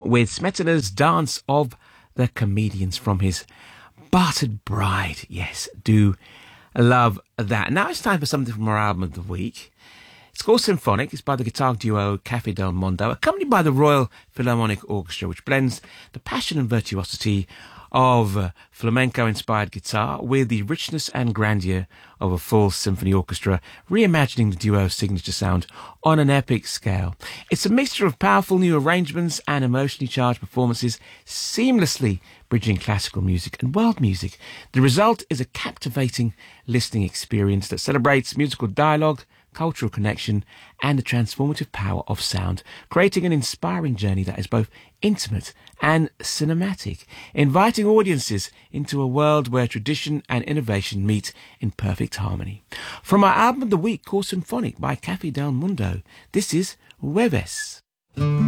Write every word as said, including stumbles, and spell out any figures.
with Smetana's Dance of the Comedians from his Bartered Bride. Yes, do love that. Now it's time for something from our album of the week. It's called Symphonic. It's by the guitar duo Cafe del Mondo, accompanied by the Royal Philharmonic Orchestra, which blends the passion and virtuosity of uh, flamenco-inspired guitar with the richness and grandeur of a full symphony orchestra, reimagining the duo's signature sound on an epic scale. It's a mixture of powerful new arrangements and emotionally charged performances, seamlessly bridging classical music and world music. The result is a captivating listening experience that celebrates musical dialogue, cultural connection, and the transformative power of sound, creating an inspiring journey that is both intimate and cinematic, inviting audiences into a world where tradition and innovation meet in perfect harmony. From our album of the week called Symphonic by Cafe del Mundo, this is Jueves.